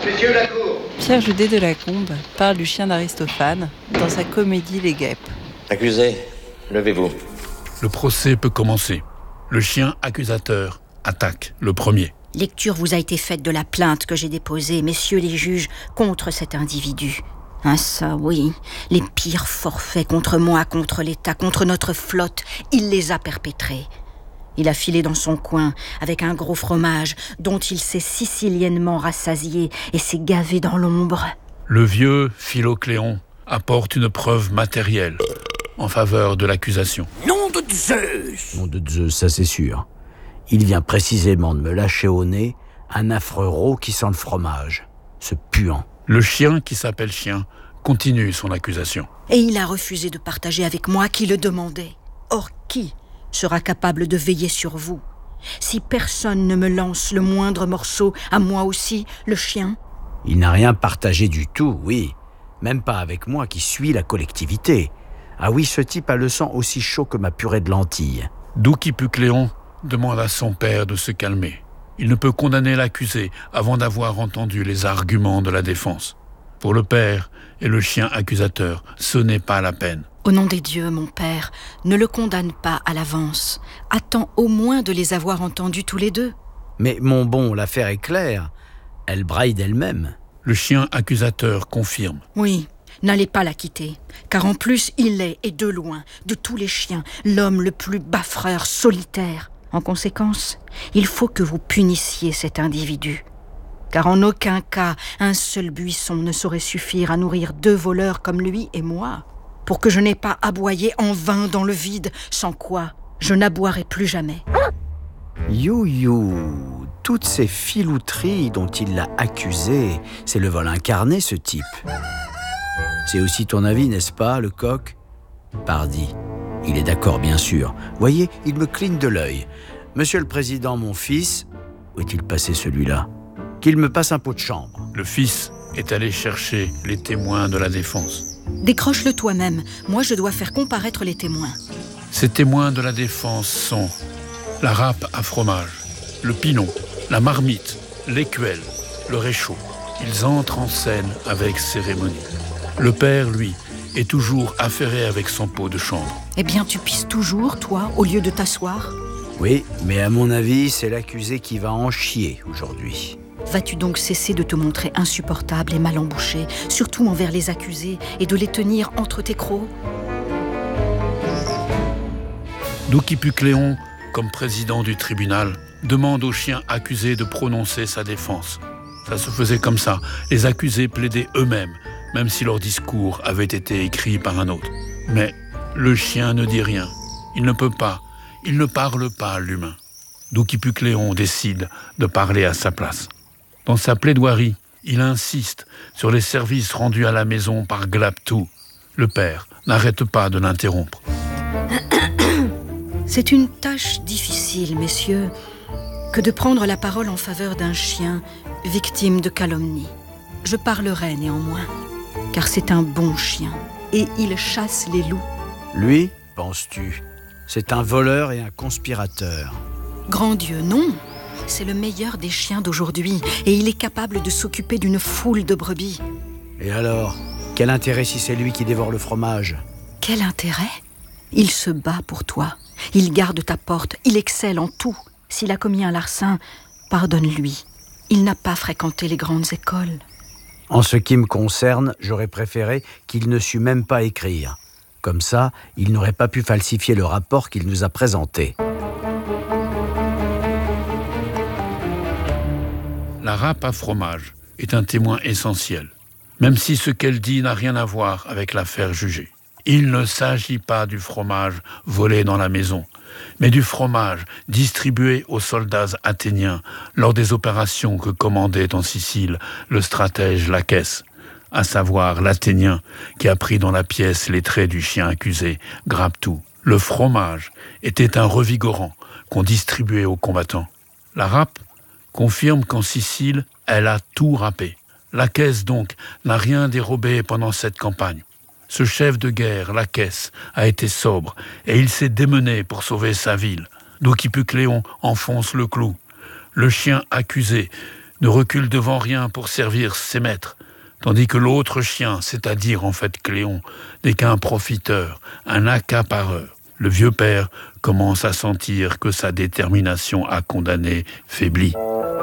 Messieurs la cour. Pierre Judet de Lacombe parle du chien d'Aristophane dans sa comédie Les Guêpes. Accusé, levez-vous. Le procès peut commencer. Le chien accusateur attaque le premier. Lecture vous a été faite de la plainte que j'ai déposée, messieurs les juges, contre cet individu. Ah ça, oui, les pires forfaits contre moi, contre l'État, contre notre flotte, il les a perpétrés. Il a filé dans son coin avec un gros fromage dont il s'est siciliennement rassasié et s'est gavé dans l'ombre. Le vieux Philocléon apporte une preuve matérielle en faveur de l'accusation. Nom de Zeus! Nom de Zeus, ça c'est sûr. Il vient précisément de me lâcher au nez un affreux rot qui sent le fromage. Ce puant. Le chien qui s'appelle Chien continue son accusation. Et il a refusé de partager avec moi qui le demandait. Or, qui sera capable de veiller sur vous? Si personne ne me lance le moindre morceau, à moi aussi, le chien? Il n'a rien partagé du tout, oui. Même pas avec moi qui suis la collectivité. Ah oui, ce type a le sang aussi chaud que ma purée de lentilles. Douquipucléon demande à son père de se calmer. Il ne peut condamner l'accusé avant d'avoir entendu les arguments de la défense. Pour le père et le chien accusateur, ce n'est pas la peine. Au nom des dieux, mon père, ne le condamne pas à l'avance. Attends au moins de les avoir entendus tous les deux. Mais mon bon, l'affaire est claire. Elle braille d'elle-même. Le chien accusateur confirme. Oui, n'allez pas la quitter. Car en plus, il est, et de loin, de tous les chiens, l'homme le plus baffreur, solitaire. En conséquence, il faut que vous punissiez cet individu. Car en aucun cas, un seul buisson ne saurait suffire à nourrir 2 voleurs comme lui et moi, pour que je n'ai pas aboyé en vain dans le vide, sans quoi je n'aboierai plus jamais. You, toutes ces filouteries dont il l'a accusé, c'est le vol incarné, ce type. C'est aussi ton avis, n'est-ce pas, le coq? Pardi, il est d'accord, bien sûr. Voyez, il me cligne de l'œil. Monsieur le Président, mon fils, où est-il passé celui-là? Qu'il me passe un pot de chambre. Le fils est allé chercher les témoins de la défense. Décroche-le toi-même. Moi, je dois faire comparaître les témoins. Ces témoins de la défense sont la râpe à fromage, le pinon, la marmite, l'écuelle, le réchaud. Ils entrent en scène avec cérémonie. Le père, lui, est toujours affairé avec son pot de chambre. Eh bien, tu pisses toujours, toi, au lieu de t'asseoir? Oui, mais à mon avis, c'est l'accusé qui va en chier aujourd'hui. Vas-tu donc cesser de te montrer insupportable et mal embouché, surtout envers les accusés, et de les tenir entre tes crocs? Douquipucléon, comme président du tribunal, demande au chien accusé de prononcer sa défense. Ça se faisait comme ça. Les accusés plaidaient eux-mêmes, même si leur discours avait été écrit par un autre. Mais le chien ne dit rien. Il ne peut pas. Il ne parle pas, l'humain. Douquipucléon décide de parler à sa place. Dans sa plaidoirie, il insiste sur les services rendus à la maison par Glaptou. Le père n'arrête pas de l'interrompre. C'est une tâche difficile, messieurs, que de prendre la parole en faveur d'un chien victime de calomnie. Je parlerai néanmoins, car c'est un bon chien, et il chasse les loups. Lui, penses-tu? C'est un voleur et un conspirateur. Grand Dieu, non! C'est le meilleur des chiens d'aujourd'hui, et il est capable de s'occuper d'une foule de brebis. Et alors, quel intérêt si c'est lui qui dévore le fromage? Quel intérêt? Il se bat pour toi. Il garde ta porte. Il excelle en tout. S'il a commis un larcin, pardonne-lui. Il n'a pas fréquenté les grandes écoles. En ce qui me concerne, j'aurais préféré qu'il ne sût même pas écrire. Comme ça, il n'aurait pas pu falsifier le rapport qu'il nous a présenté. La râpe à fromage est un témoin essentiel, même si ce qu'elle dit n'a rien à voir avec l'affaire jugée. Il ne s'agit pas du fromage volé dans la maison, mais du fromage distribué aux soldats athéniens lors des opérations que commandait en Sicile le stratège Lachès, à savoir l'Athénien qui a pris dans la pièce les traits du chien accusé, Graptou. Le fromage était un revigorant qu'on distribuait aux combattants. La râpe confirme qu'en Sicile, elle a tout râpé. Lachès, donc, n'a rien dérobé pendant cette campagne. Ce chef de guerre, Lachès, a été sobre et il s'est démené pour sauver sa ville. Douquipucléon enfonce le clou. Le chien accusé ne recule devant rien pour servir ses maîtres, tandis que l'autre chien, c'est-à-dire en fait Cléon, n'est qu'un profiteur, un accapareur. Le vieux père commence à sentir que sa détermination à condamner faiblit.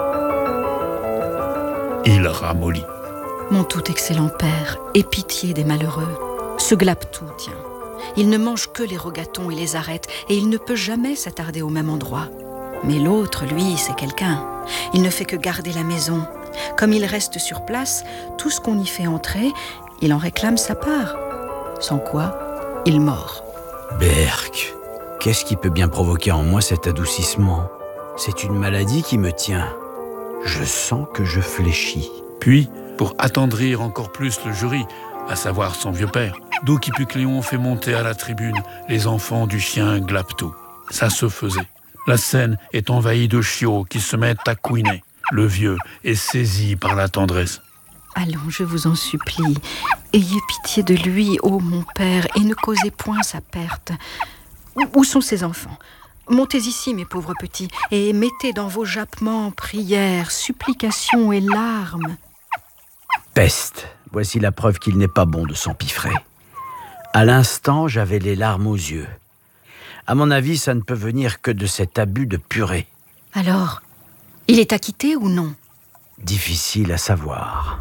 Il ramollit. Mon tout excellent père, aie pitié des malheureux. Ce Glaptou, tiens, il ne mange que les rogatons et les arêtes, et il ne peut jamais s'attarder au même endroit. Mais l'autre, lui, c'est quelqu'un. Il ne fait que garder la maison. Comme il reste sur place, tout ce qu'on y fait entrer, il en réclame sa part. Sans quoi, il mord. Berk, qu'est-ce qui peut bien provoquer en moi cet adoucissement ? C'est une maladie qui me tient. Je sens que je fléchis. Puis, pour attendrir encore plus le jury, à savoir son vieux père, Doukipu-Cléon fait monter à la tribune les enfants du chien Glaptou. Ça se faisait. La scène est envahie de chiots qui se mettent à couiner. Le vieux est saisi par la tendresse. Allons, je vous en supplie, ayez pitié de lui, ô mon père, et ne causez point sa perte. Où sont ses enfants ? Montez ici, mes pauvres petits, et mettez dans vos jappements prières, supplications et larmes. Peste, voici la preuve qu'il n'est pas bon de s'empiffrer. À l'instant, j'avais les larmes aux yeux. À mon avis, ça ne peut venir que de cet abus de purée. Alors, il est acquitté ou non ? Difficile à savoir.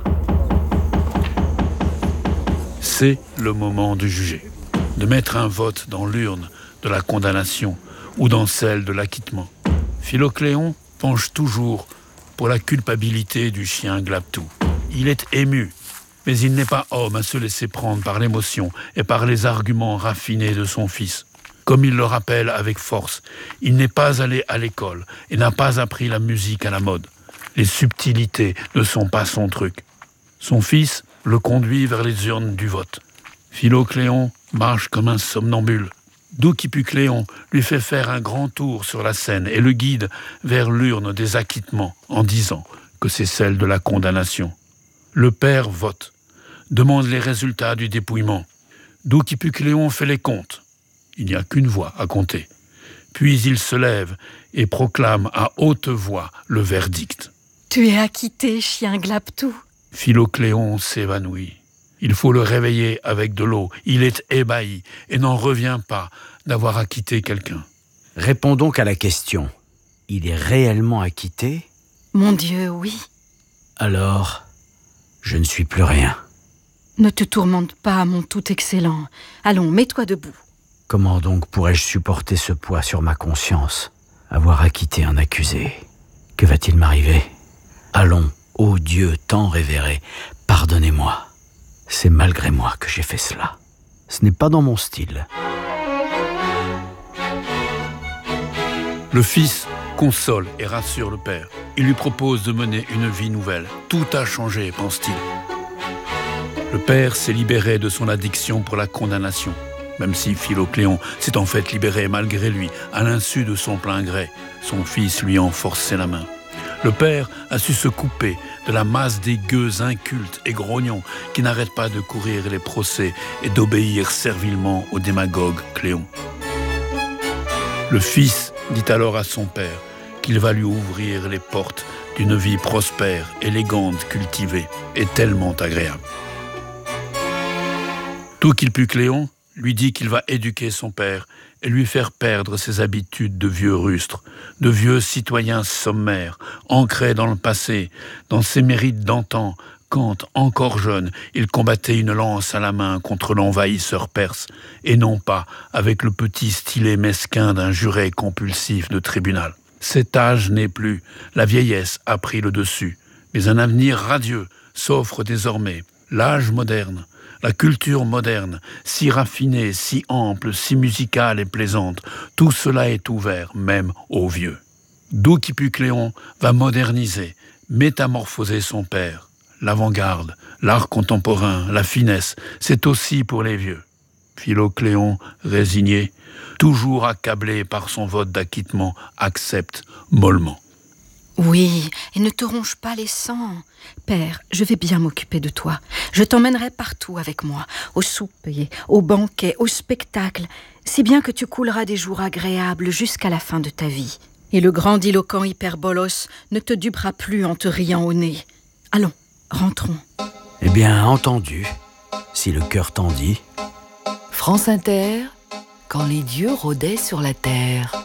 C'est le moment de juger, de mettre un vote dans l'urne de la condamnation ou dans celle de l'acquittement. Philocléon penche toujours pour la culpabilité du chien Glaptou. Il est ému, mais il n'est pas homme à se laisser prendre par l'émotion et par les arguments raffinés de son fils. Comme il le rappelle avec force, il n'est pas allé à l'école et n'a pas appris la musique à la mode. Les subtilités ne sont pas son truc. Son fils le conduit vers les urnes du vote. Philocléon marche comme un somnambule. Doukipu-Cléon lui fait faire un grand tour sur la scène et le guide vers l'urne des acquittements en disant que c'est celle de la condamnation. Le père vote, demande les résultats du dépouillement. Doukipu-Cléon fait les comptes. Il n'y a qu'une voix à compter. Puis il se lève et proclame à haute voix le verdict. Tu es acquitté, chien Glaptou. Philocléon s'évanouit. Il faut le réveiller avec de l'eau. Il est ébahi et n'en revient pas d'avoir acquitté quelqu'un. Réponds donc à la question. Il est réellement acquitté ? Mon Dieu, oui. Alors, je ne suis plus rien. Ne te tourmente pas, mon tout excellent. Allons, mets-toi debout. Comment donc pourrais-je supporter ce poids sur ma conscience ? Avoir acquitté un accusé. Que va-t-il m'arriver ? Allons, ô Dieu tant révéré, pardonnez-moi. C'est malgré moi que j'ai fait cela. Ce n'est pas dans mon style. Le fils console et rassure le père. Il lui propose de mener une vie nouvelle. Tout a changé, pense-t-il. Le père s'est libéré de son addiction pour la condamnation. Même si Philocléon s'est en fait libéré malgré lui, à l'insu de son plein gré, son fils lui en forçait la main. Le père a su se couper de la masse des gueux incultes et grognons qui n'arrêtent pas de courir les procès et d'obéir servilement au démagogue Cléon. Le fils dit alors à son père qu'il va lui ouvrir les portes d'une vie prospère, élégante, cultivée et tellement agréable. Doukipu-Cléon lui dit qu'il va éduquer son père et lui faire perdre ses habitudes de vieux rustres, de vieux citoyens sommaires, ancrés dans le passé, dans ses mérites d'antan, quand, encore jeune, il combattait une lance à la main contre l'envahisseur perse, et non pas avec le petit stylet mesquin d'un juré compulsif de tribunal. Cet âge n'est plus, la vieillesse a pris le dessus, mais un avenir radieux s'offre désormais. L'âge moderne, la culture moderne, si raffinée, si ample, si musicale et plaisante, tout cela est ouvert même aux vieux. Doukipu-Cléon va moderniser, métamorphoser son père. L'avant-garde, l'art contemporain, la finesse, c'est aussi pour les vieux. Philocléon, résigné, toujours accablé par son vote d'acquittement, accepte mollement. Oui, et ne te ronge pas les sangs. Père, je vais bien m'occuper de toi. Je t'emmènerai partout avec moi, au souper, au banquet, au spectacle, si bien que tu couleras des jours agréables jusqu'à la fin de ta vie. Et le grandiloquent Hyperbolos ne te dupera plus en te riant au nez. Allons, rentrons. Eh bien, entendu, si le cœur t'en dit. France Inter, quand les dieux rôdaient sur la terre.